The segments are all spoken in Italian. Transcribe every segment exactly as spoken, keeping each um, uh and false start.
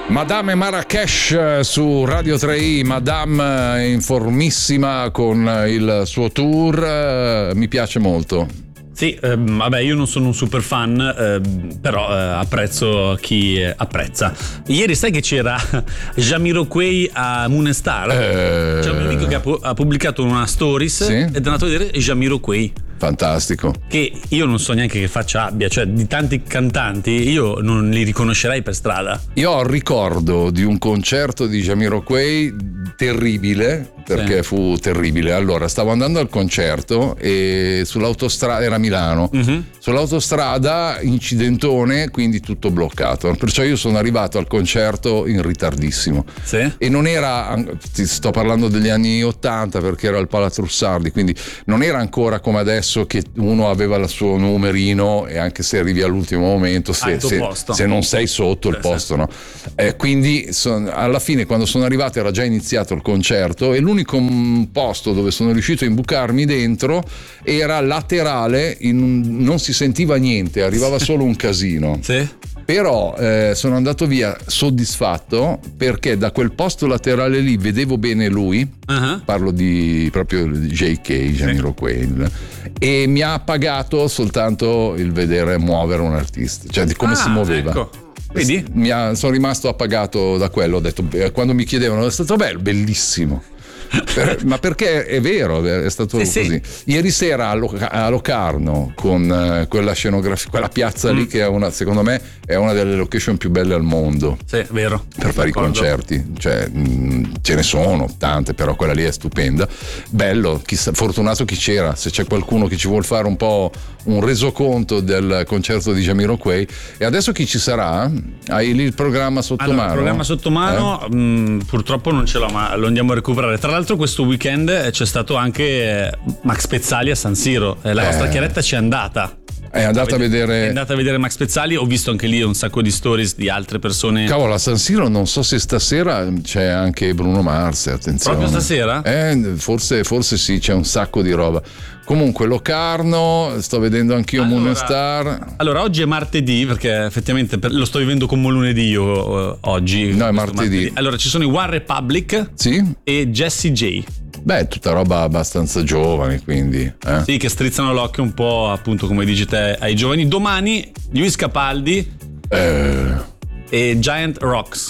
Madame Marrakesh su Radio tre i, Madame informissima con il suo tour, mi piace molto. Sì, eh, vabbè, io non sono un super fan, eh, però eh, apprezzo chi apprezza. Ieri sai che c'era Jamiroquai a Moonestar? Eh... C'è un mio amico che ha, pu- ha pubblicato una stories, sì? Ed è andato a vedere Jamiroquai. Fantastico. Che io non so neanche che faccia abbia, cioè di tanti cantanti io non li riconoscerei per strada. Io ho il ricordo di un concerto di Jamiroquai terribile, perché sì. fu terribile. Allora, stavo andando al concerto e sull'autostrada, era a Milano, uh-huh. sull'autostrada incidentone, quindi tutto bloccato. Perciò io sono arrivato al concerto in ritardissimo. Sì. E non era, ti sto parlando degli anni ottanta perché era al Palazzo Russardi, quindi non era ancora come adesso che uno aveva il suo numerino e anche se arrivi all'ultimo momento, se, se, se non sei sotto sì, il posto, sì. no? Eh, quindi son, alla fine quando sono arrivato era già iniziato il concerto e l'unico posto dove sono riuscito a imbucarmi dentro era laterale, in, non si sentiva niente, arrivava solo un casino. Sì. Però eh, sono andato via soddisfatto perché da quel posto laterale lì vedevo bene lui, uh-huh. parlo di proprio J K, Jamiroquai, sì. e mi ha pagato soltanto il vedere muovere un artista, cioè di come ah, si muoveva. Ecco. Vedi? Mi ha, sono rimasto appagato da quello, ho detto, quando mi chiedevano è stato bello, bellissimo. Per, ma perché è vero, è stato sì, così. Sì. Ieri sera a, Loca- a Locarno con uh, quella scenografia, quella piazza mm. lì che è una, secondo me è una delle location più belle al mondo. Sì, vero. Per fare i concerti, cioè mh, ce ne sono tante, però quella lì è stupenda. Bello, chissà, fortunato chi c'era. Se c'è qualcuno che ci vuol fare un po' un resoconto del concerto di Jamiroquai. E adesso chi ci sarà? Hai lì il programma sotto allora, mano? Il programma sotto mano, eh? mh, purtroppo non ce l'ho, ma lo andiamo a recuperare. Tra l'altro questo weekend c'è stato anche Max Pezzali a San Siro, la eh. vostra chiaretta ci è andata. È andata a vedere È andata a vedere Max Pezzali, ho visto anche lì un sacco di stories di altre persone. Cavolo, a San Siro non so se stasera c'è anche Bruno Mars, attenzione. Proprio stasera? Eh, forse, forse sì, c'è un sacco di roba. Comunque Locarno, sto vedendo anch'io allora, Moonestar. Allora oggi è martedì, perché effettivamente lo sto vivendo come lunedì io uh, oggi. No, è martedì. martedì. Allora ci sono i One Republic sì? e Jessie J. Beh, tutta roba abbastanza giovane, quindi eh? Sì, che strizzano l'occhio un po', appunto, come dici te, ai giovani. Domani Luis Capaldi eh. e Giant Rocks.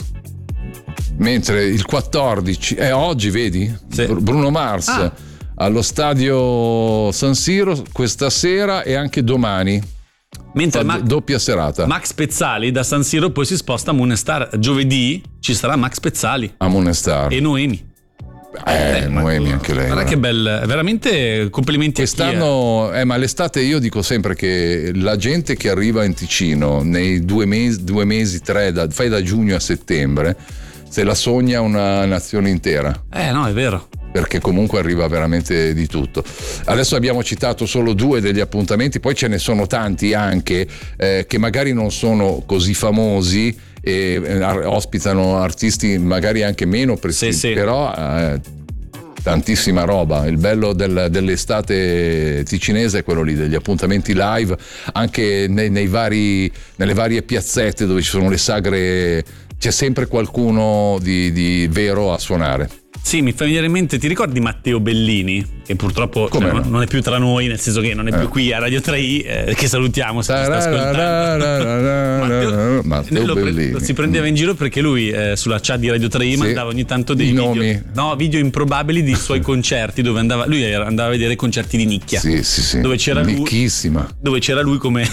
Mentre il quattordici è eh, oggi, vedi? Sì. Bruno Mars ah. allo stadio San Siro questa sera e anche domani. Mentre Fa Ma- doppia serata. Max Pezzali da San Siro poi si sposta a Moonestar. Giovedì ci sarà Max Pezzali a Moonestar e Noemi. Eh, eh Noemi anche lei. Guarda che bel, veramente complimenti quest'anno, a chi è. Eh, ma l'estate io dico sempre che la gente che arriva in Ticino nei due mesi, due mesi, tre, da, fai da giugno a settembre, se la sogna una nazione intera. Eh no, è vero. Perché comunque arriva veramente di tutto. Adesso abbiamo citato solo due degli appuntamenti, poi ce ne sono tanti anche eh, che magari non sono così famosi e eh, ospitano artisti magari anche meno prestigiosi, sì, sì. però eh, tantissima roba. Il bello del, dell'estate ticinese è quello lì, degli appuntamenti live anche nei, nei vari, nelle varie piazzette dove ci sono le sagre, c'è sempre qualcuno di, di vero a suonare. Sì, mi fa venire in mente, ti ricordi Matteo Bellini? Che purtroppo cioè, no? non è più tra noi, nel senso che non è più eh. qui a Radio tre i, eh, che salutiamo se ci sta ascoltando. Matteo, Matteo lo, Bellini. Lo si prendeva in giro perché lui eh, sulla chat di Radio tre i sì. mandava ogni tanto dei I video, nomi. no, video improbabili di suoi concerti dove andava, lui andava a vedere concerti di nicchia. Sì, sì, sì. Dove c'era Nicchissima. lui, dove c'era lui come,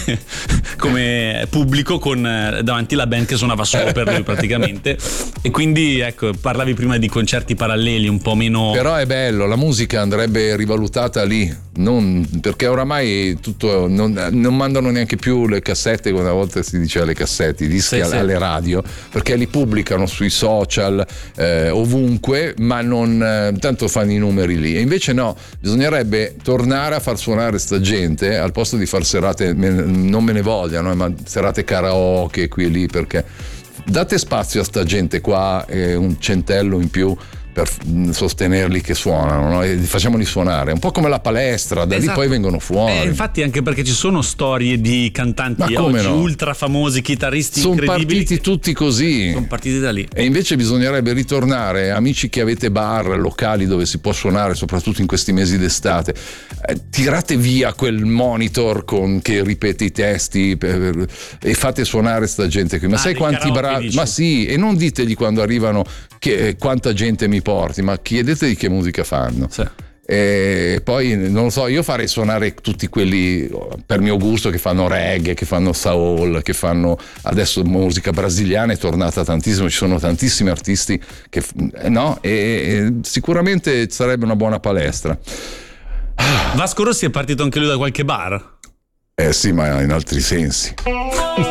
come pubblico con davanti la band che suonava solo per lui praticamente. E quindi ecco, parlavi prima di concerti paralleli un po' meno. Però è bello, la musica andrebbe rivalutata lì, non, perché oramai tutto non, non mandano neanche più le cassette, come una volta si diceva le cassette, i dischi sì, alle sì. radio, perché li pubblicano sui social eh, ovunque, ma non eh, tanto fanno i numeri lì. E invece no, bisognerebbe tornare a far suonare sta gente al posto di far serate, me, non me ne vogliano, ma serate karaoke qui e lì, perché date spazio a sta gente qua e un centello in più per sostenerli che suonano, no? E facciamoli suonare, un po' come la palestra, da esatto. lì poi vengono fuori. Eh, infatti, anche perché ci sono storie di cantanti oggi no? ultra famosi, chitarristi sono incredibili. Sono partiti tutti così. Sono partiti da lì. E invece bisognerebbe ritornare, amici che avete bar, locali dove si può suonare, soprattutto in questi mesi d'estate, eh, tirate via quel monitor con, che ripete i testi per, e fate suonare sta gente qui. Ma ah, sai quanti bravi? Ma sì, e non ditegli quando arrivano che, quanta gente mi porti, ma chiedetegli che musica fanno. Sì. E poi non lo so, io farei suonare tutti quelli per mio gusto che fanno reggae, che fanno soul, che fanno adesso musica brasiliana, è tornata tantissimo, ci sono tantissimi artisti che no, e, e sicuramente sarebbe una buona palestra. Vasco Rossi è partito anche lui da qualche bar? Eh sì, ma in altri sensi.